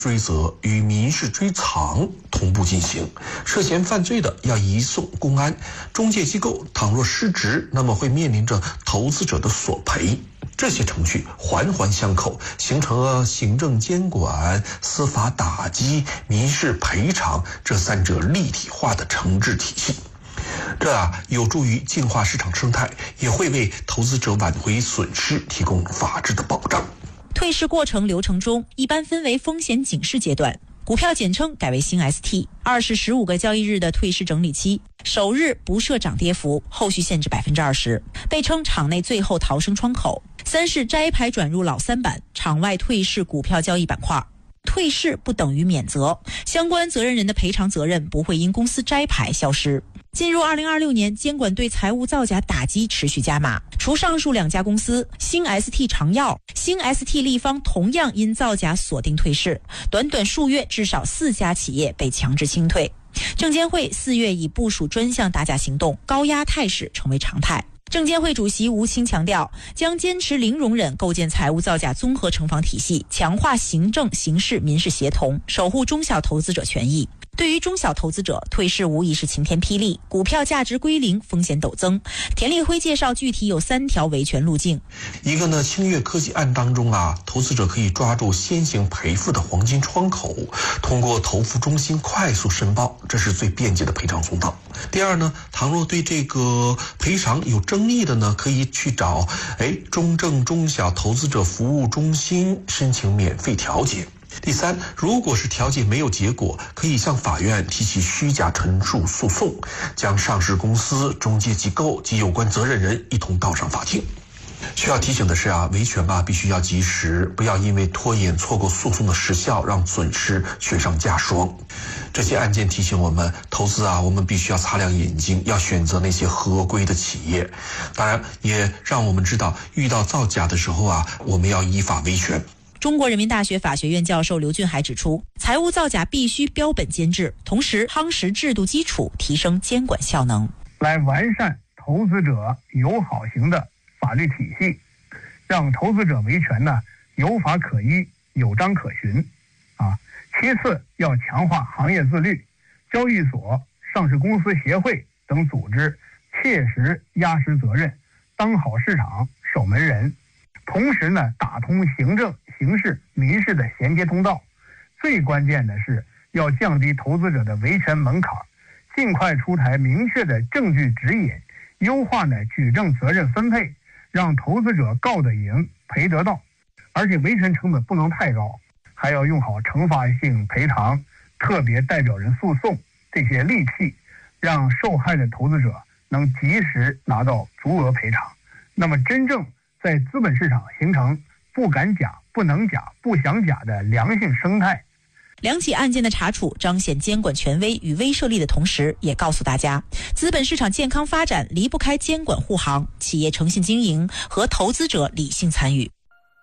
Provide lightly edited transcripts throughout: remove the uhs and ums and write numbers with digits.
追责与民事追偿同步进行，涉嫌犯罪的要移送公安。中介机构倘若失职，那么会面临着投资者的索赔。这些程序环环相扣，形成了行政监管、司法打击、民事赔偿这三者立体化的惩治体系。这有助于净化市场生态，也会为投资者挽回损失提供法治的保障。 退市过程流程中，一般分为风险警示阶段，股票简称改为新 ST。2是15个交易日的退市整理期，首日不设涨跌幅，后续限制20%，被称场内最后逃生窗口。3是摘牌转入老三板，场外退市股票交易板块。退市不等于免责，相关责任人的赔偿责任不会因公司摘牌消失。进入2026年，监管对财务造假打击持续加码。除上述2家公司，新 ST 长药、新 ST 立方同样因造假锁定退市，短短数月至少4家企业被强制清退。证监会4月已部署专项打假行动，高压态势成为常态。证监会主席吴清强调，将坚持零容忍，构建财务造假综合惩罚体系，强化行政、刑事、民事协同，守护中小投资者权益。对于中小投资者，退市无疑是晴天霹雳，股票价值归零，风险陡增。田立辉介绍，具体有3条维权路径。 一个呢，清月科技案当中投资者可以抓住先行赔付的黄金窗口，通过投付中心快速申报，这是最便捷的赔偿通道。第二呢，倘若对这个赔偿有争议的呢，可以去找中证中小投资者服务中心申请免费调解。第3，如果是调解没有结果，可以向法院提起虚假陈述诉讼，将上市公司、中介机构及有关责任人一同告上法庭。需要提醒的是维权必须要及时，不要因为拖延错过诉讼的时效，让损失雪上加霜。这些案件提醒我们，投资我们必须要擦亮眼睛，要选择那些合规的企业。当然，也让我们知道，遇到造假的时候我们要依法维权。 中国人民大学法学院教授刘俊海指出，财务造假必须标本兼治，同时夯实制度基础，提升监管效能， 来完善投资者友好型的法律体系，让投资者维权有法可依，有章可循。其次，要强化行业自律，交易所、上市公司协会等组织切实压实责任，当好市场守门人。同时打通行政、刑事、民事的衔接通道。最关键的是要降低投资者的维权门槛，尽快出台明确的证据指引，优化举证责任分配，让投资者告得赢，赔得到。而且维权成本不能太高，还要用好惩罚性赔偿、特别代表人诉讼这些利器，让受害的投资者能及时拿到足额赔偿。那么真正在资本市场形成不敢假、不能假、不想假的良性生态。 2起案件的查处彰显监管权威与威慑力的同时，也告诉大家，资本市场健康发展离不开监管护航、企业诚信经营和投资者理性参与。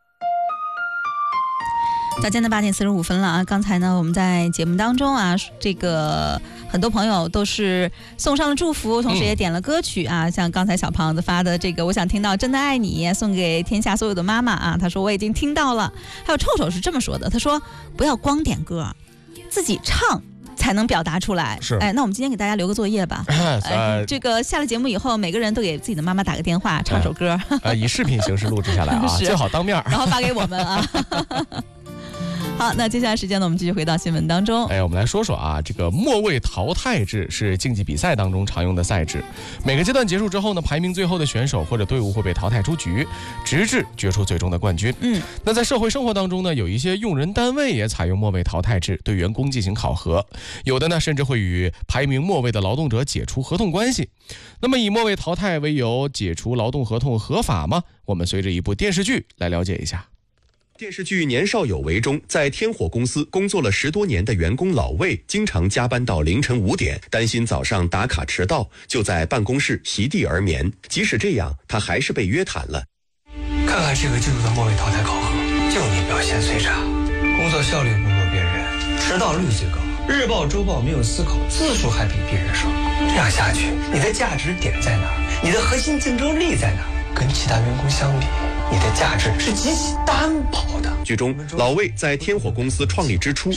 早间的8点45分了刚才呢，我们在节目当中这个很多朋友都是送上了祝福，同时也点了歌曲像刚才小胖子发的这个我想听到真的爱你，送给天下所有的妈妈他说我已经听到了。还有臭臭是这么说的，他说不要光点歌，自己唱才能表达出来。 是， 那我们今天给大家留个作业吧。这个下了节目以后，每个人都给自己的妈妈打个电话，唱首歌， 以视频形式录制下来最好当面， 然后发给我们好，那接下来时间呢，我们继续回到新闻当中。 我们来说说这个末位淘汰制是竞技比赛当中常用的赛制。每个阶段结束之后呢，排名最后的选手或者队伍会被淘汰出局，直至决出最终的冠军。那在社会生活当中呢，有一些用人单位也采用末位淘汰制对员工进行考核，有的呢甚至会与排名末位的劳动者解除合同关系。那么以末位淘汰为由解除劳动合同合法吗？我们随着一部电视剧来了解一下。 电视剧《年少有为》中，在天火公司工作了10多年的员工老魏，经常加班到凌晨5点，担心早上打卡迟到，就在办公室席地而眠。即使这样，他还是被约谈了。 看看这个季度的末位淘汰考核，就你表现最差，工作效率不如别人，迟到率最高，日报周报没有思考，字数还比别人少。这样下去，你的价值点在哪儿？你的核心竞争力在哪儿？跟其他员工相比， 你的价值是极其单薄的。 剧中，老魏在天火公司创立之初